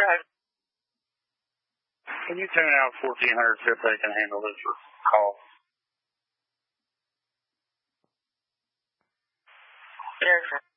Drive. Can you tune out 1400 see if they can handle this call? Yes, sir.